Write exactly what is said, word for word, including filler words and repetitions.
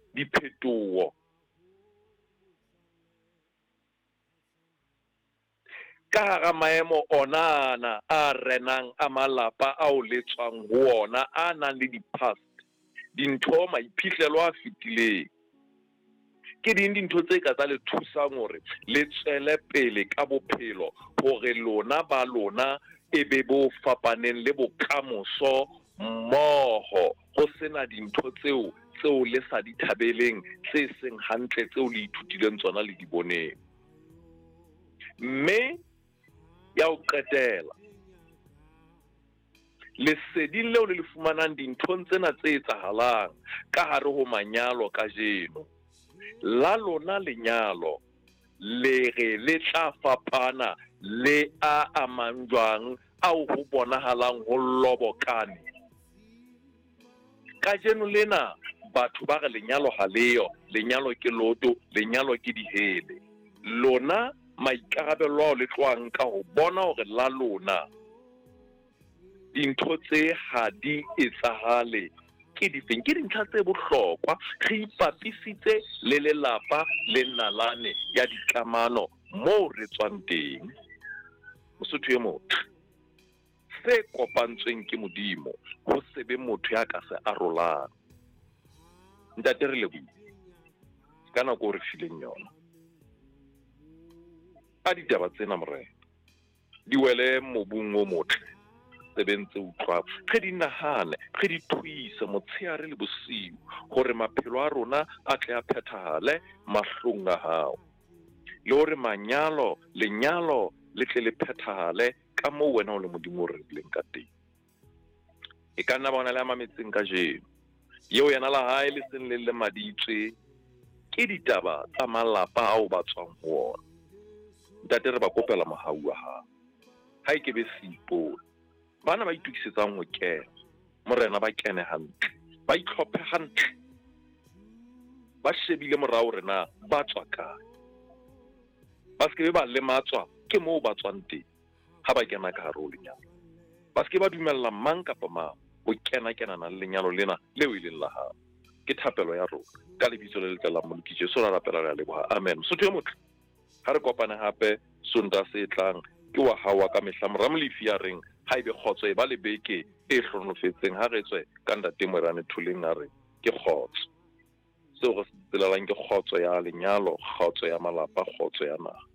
diphetoho ka hara maemo onana a renang a malapa ao letswang ho ona a nang le di-past dintho maiphihlelo a fetileng ke ding dintho tse ka tsa le thusang hore le tswele pele ka bophelo hore lona ba lona e be bo fapaneng le bokamoso mmoho ho sena dintho tseo tseo le sa di thabeleng tse seng hantle tseo le ithutileng tsona le di boneng. Mme ya ho qetela leseding leo le le fumanang dinthong tsena tse etsahalang ka hare ho manyalo kajeno, la lona lenyalo le re le tla fapana le a amang jwang ao ho bonahalang ho lobokane. Kajeno lena batho ba re lenyalo ha leyo, lenyalo ke loto, lenyalo ke dihele. Lona maikarabelo ao le tloang ka ho bona hore la lona dintho tse ha di etsahale ke difeng, ke dintlha tse bohlokwa re ipapisitse le lelapa le nalane ya dikamano moo re tswang teng. Mosotho e motho se kopantsweng ke Modimo ho sebe motho ya ka se arolang. Ntate re lebohile ka nako re fileng yona a ditaba tsena morena di wele mobung o motle sebentse utlwa re di nahane re di thuise motshehare le bosiu hore maphelo a rona a tle a phethahale mahlong a hao le hore manyalo lenyalo le tle le phethahale ka moo wena o le Modimo re leng ka teng. E ka nna bona le mametseng ka jeno yeo yana la hae le seng le le maditswe ke ditaba tsa malapa ao ba tswang ho ona. Ntate re ba kopela mahau a hao ha e ke be seipone bana ba itukisetsang ho kena morena ba kene hantle ba itlhophe hantle ba shebile morao rena ba tswa kae ba se ke ba lematswa ke moo ba tswang teng ha ba kena ka hare ho lenyalo ba se ke ba dumella mang kapa mang ho kena kenana le lenyalo lena leo e leng la hao. Ke thapelo ya rona ka lebitso le letla la Moleki Jesu ra rapela re a leboha. Amen. Mosotho e motle ha re kopane hape sonta se tlang ke wa hawa ka mehla moramolifi ya reng ha ebe khotso e ba le beke e hlonofetseng ha re tswe ka Ntate Morane Thuleng a re ke khotso seo go se tselalang ke khotso ya lenyalo, khotso ya malapa, khotso ya naha.